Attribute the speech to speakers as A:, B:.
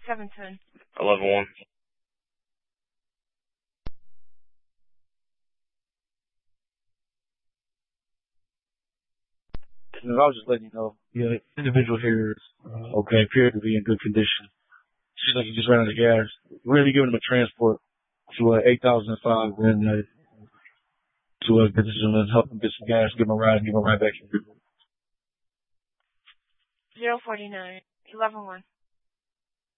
A: 710.
B: 11-1.
C: I was just letting you know, the individual here is appeared to be in good condition. Seems like he just ran out of gas. We're going to be giving him a transport to 8005 and to get this and help him get some gas, give him a ride, and give him a ride back here.
A: 049. 11-1.